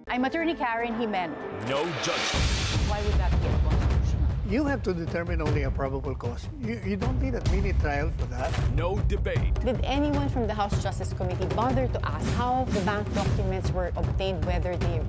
I'm Attorney Karen Jimeno. No judgment. Why would that be unconstitutional? You have to determine only a probable cause. You don't need a mini trial for that. No debate. Did anyone from the House Justice Committee bother to ask how the bank documents were obtained, whether they